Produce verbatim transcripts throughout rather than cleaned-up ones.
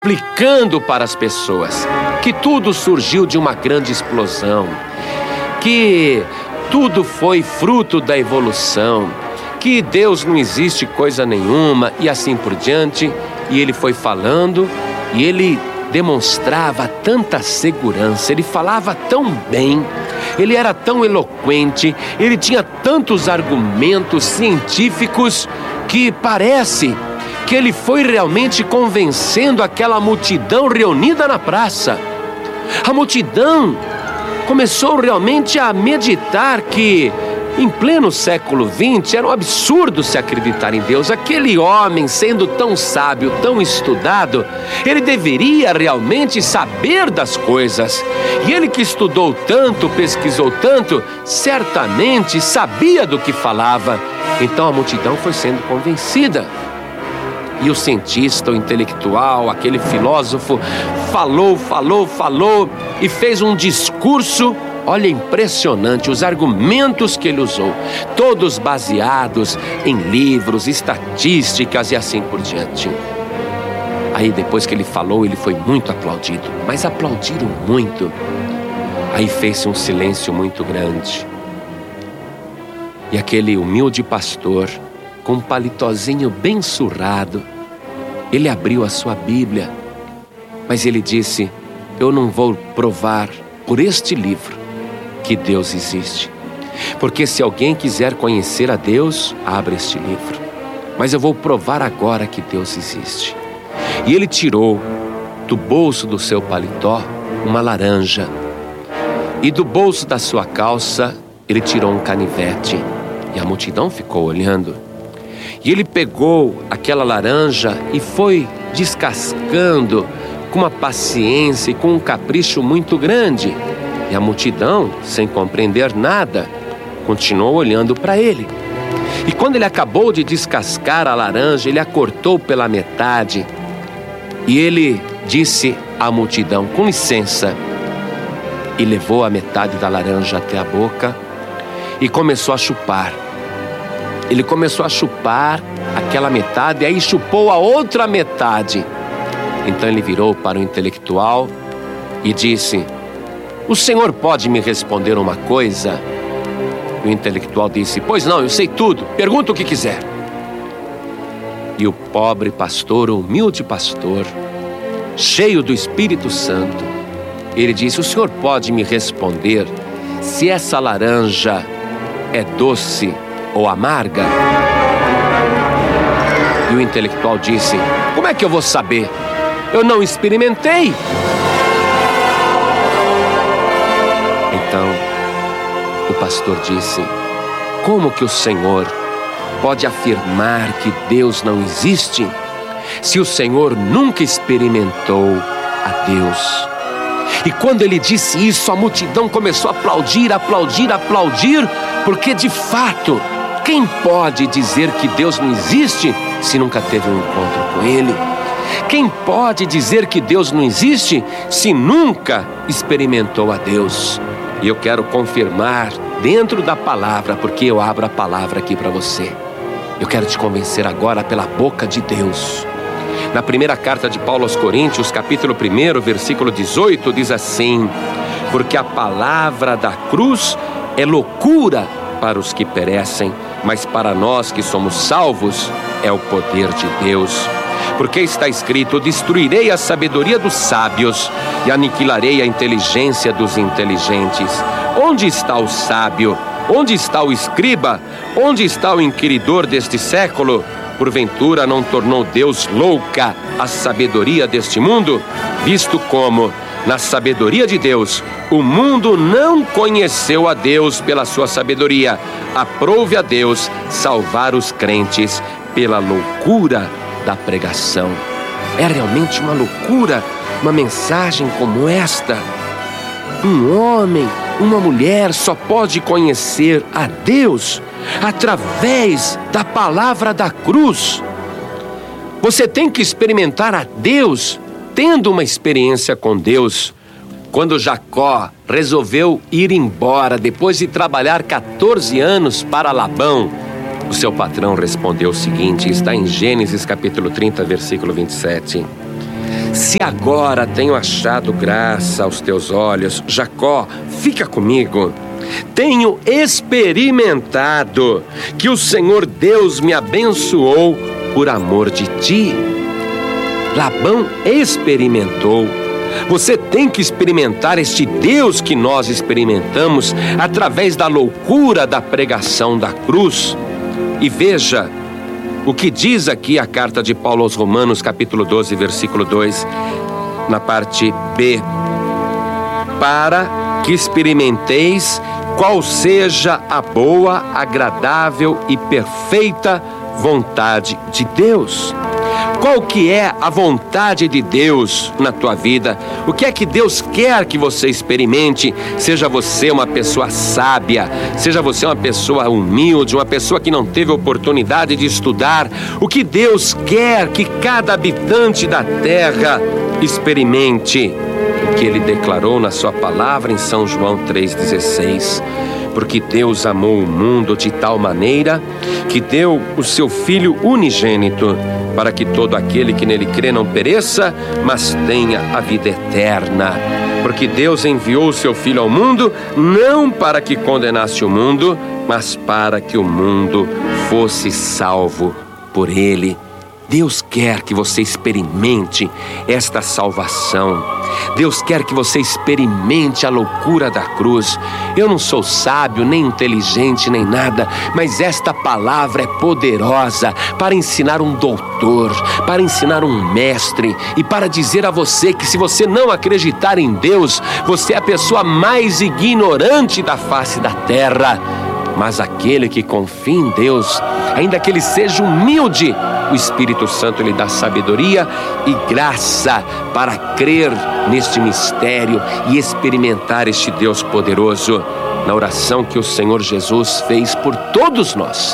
explicando para as pessoas que tudo surgiu de uma grande explosão, que tudo foi fruto da evolução, que Deus não existe coisa nenhuma e assim por diante. E ele foi falando e ele demonstrava tanta segurança, ele falava tão bem, ele era tão eloquente, ele tinha tantos argumentos científicos que parece que ele foi realmente convencendo aquela multidão reunida na praça. A multidão começou realmente a meditar que em pleno século vinte era um absurdo se acreditar em Deus. Aquele homem, sendo tão sábio, tão estudado, ele deveria realmente saber das coisas. E ele que estudou tanto, pesquisou tanto, certamente sabia do que falava. Então a multidão foi sendo convencida. E o cientista, o intelectual, aquele filósofo, falou, falou, falou e fez um discurso. Olha, impressionante os argumentos que ele usou, todos baseados em livros, estatísticas e assim por diante. Aí depois que ele falou, ele foi muito aplaudido, mas aplaudiram muito. Aí fez-se um silêncio muito grande. E aquele humilde pastor, com um palitozinho bem surrado, ele abriu a sua Bíblia, mas ele disse: eu não vou provar por este livro que Deus existe, porque se alguém quiser conhecer a Deus, abra este livro, mas eu vou provar agora que Deus existe. E ele tirou do bolso do seu paletó uma laranja, e do bolso da sua calça ele tirou um canivete, e a multidão ficou olhando. E ele pegou aquela laranja e foi descascando com uma paciência e com um capricho muito grande. E a multidão, sem compreender nada, continuou olhando para ele. E quando ele acabou de descascar a laranja, ele a cortou pela metade. E ele disse à multidão: com licença. E levou a metade da laranja até a boca e começou a chupar. Ele começou a chupar aquela metade e aí chupou a outra metade. Então ele virou para o intelectual e disse: o senhor pode me responder uma coisa? O intelectual disse: pois não, eu sei tudo, pergunta o que quiser. E o pobre pastor, o humilde pastor, cheio do Espírito Santo, ele disse: o senhor pode me responder se essa laranja é doce ou amarga? E o intelectual disse: como é que eu vou saber? Eu não experimentei. Então, o pastor disse: como que o senhor pode afirmar que Deus não existe, se o senhor nunca experimentou a Deus? E quando ele disse isso, a multidão começou a aplaudir, aplaudir, aplaudir, porque de fato, quem pode dizer que Deus não existe se nunca teve um encontro com Ele? Quem pode dizer que Deus não existe se nunca experimentou a Deus? E eu quero confirmar dentro da palavra, porque eu abro a palavra aqui para você. Eu quero te convencer agora pela boca de Deus. Na primeira carta de Paulo aos Coríntios, capítulo um, versículo dezoito, diz assim: porque a palavra da cruz é loucura para os que perecem, mas para nós que somos salvos é o poder de Deus. Porque está escrito: destruirei a sabedoria dos sábios e aniquilarei a inteligência dos inteligentes. Onde está o sábio? Onde está o escriba? Onde está o inquiridor deste século? Porventura não tornou Deus louca a sabedoria deste mundo? Visto como, na sabedoria de Deus, o mundo não conheceu a Deus pela sua sabedoria, aprove a Deus salvar os crentes pela loucura da pregação. É realmente uma loucura uma mensagem como esta. Um homem, uma mulher só pode conhecer a Deus através da palavra da cruz. Você tem que experimentar a Deus tendo uma experiência com Deus. Quando Jacó resolveu ir embora depois de trabalhar quatorze anos para Labão, o seu patrão respondeu o seguinte, está em Gênesis capítulo trinta, versículo vinte e sete. Se agora tenho achado graça aos teus olhos, Jacó, fica comigo. Tenho experimentado que o Senhor Deus me abençoou por amor de ti. Labão experimentou. Você tem que experimentar este Deus que nós experimentamos através da loucura da pregação da cruz. E veja o que diz aqui a carta de Paulo aos Romanos, capítulo doze, versículo dois, na parte B. Para que experimenteis qual seja a boa, agradável e perfeita vontade de Deus. Qual que é a vontade de Deus na tua vida? O que é que Deus quer que você experimente? Seja você uma pessoa sábia, seja você uma pessoa humilde, uma pessoa que não teve oportunidade de estudar. O que Deus quer que cada habitante da terra experimente? O que Ele declarou na sua palavra em São João três dezesseis. Porque Deus amou o mundo de tal maneira que deu o seu Filho unigênito, para que todo aquele que nele crê não pereça, mas tenha a vida eterna. Porque Deus enviou o seu Filho ao mundo, não para que condenasse o mundo, mas para que o mundo fosse salvo por ele. Deus quer que você experimente esta salvação. Deus quer que você experimente a loucura da cruz. Eu não sou sábio, nem inteligente, nem nada, mas esta palavra é poderosa para ensinar um doutor, para ensinar um mestre e para dizer a você que se você não acreditar em Deus, você é a pessoa mais ignorante da face da terra. Mas aquele que confia em Deus, ainda que ele seja humilde, o Espírito Santo lhe dá sabedoria e graça para crer neste mistério e experimentar este Deus poderoso. Na oração que o Senhor Jesus fez por todos nós,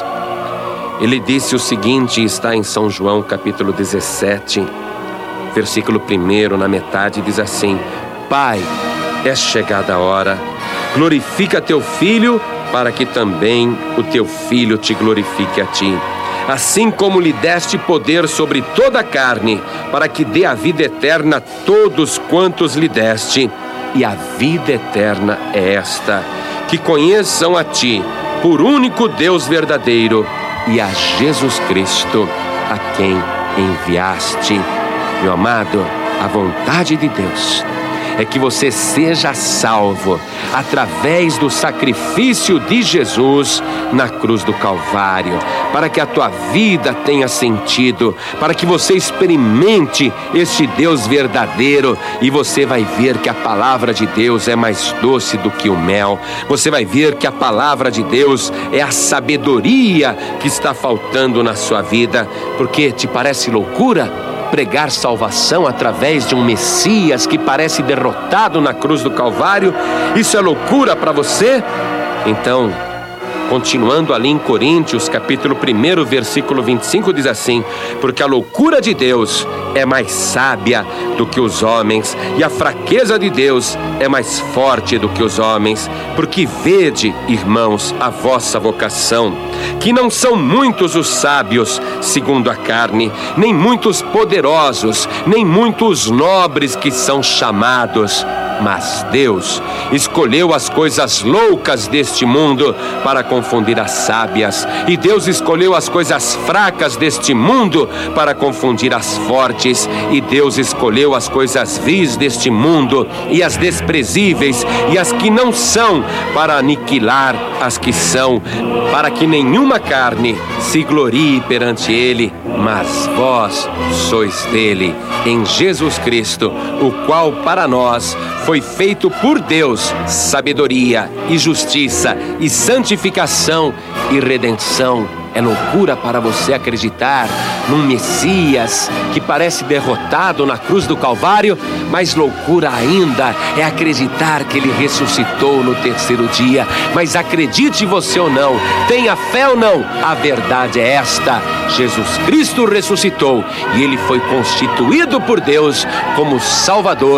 Ele disse o seguinte, está em São João capítulo dezessete, versículo primeiro, na metade, diz assim: Pai, é chegada a hora, glorifica teu Filho, para que também o teu Filho te glorifique a ti. Assim como lhe deste poder sobre toda a carne, para que dê a vida eterna a todos quantos lhe deste. E a vida eterna é esta, que conheçam a ti, por único Deus verdadeiro, e a Jesus Cristo, a quem enviaste. Meu amado, a vontade de Deus é que você seja salvo através do sacrifício de Jesus na cruz do Calvário, para que a tua vida tenha sentido, para que você experimente este Deus verdadeiro, e você vai ver que a palavra de Deus é mais doce do que o mel. Você vai ver que a palavra de Deus é a sabedoria que está faltando na sua vida. Porque te parece loucura pregar salvação através de um Messias que parece derrotado na cruz do Calvário? Isso é loucura para você? Então, continuando ali em Coríntios, capítulo um, versículo vinte e cinco, diz assim: porque a loucura de Deus é mais sábia do que os homens, e a fraqueza de Deus é mais forte do que os homens. Porque vede, irmãos, a vossa vocação, que não são muitos os sábios segundo a carne, nem muitos poderosos, nem muitos nobres que são chamados. Mas Deus escolheu as coisas loucas deste mundo para confundir as sábias, e Deus escolheu as coisas fracas deste mundo para confundir as fortes, e Deus escolheu as coisas vis deste mundo e as desprezíveis e as que não são, para aniquilar as que são, para que nenhuma carne se glorie perante Ele. Mas vós sois dele, em Jesus Cristo, o qual para nós foi feito por Deus sabedoria e justiça e santificação e redenção. É loucura para você acreditar num Messias que parece derrotado na cruz do Calvário, mas loucura ainda é acreditar que Ele ressuscitou no terceiro dia. Mas acredite você ou não, tenha fé ou não, a verdade é esta: Jesus Cristo ressuscitou e Ele foi constituído por Deus como Salvador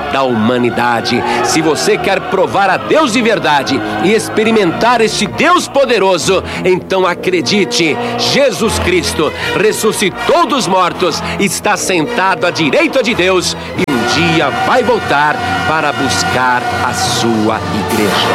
da humanidade. Se você quer provar a Deus de verdade e experimentar este Deus poderoso, então acredite, Jesus Cristo ressuscitou dos mortos, está sentado à direita de Deus e um dia vai voltar para buscar a sua igreja.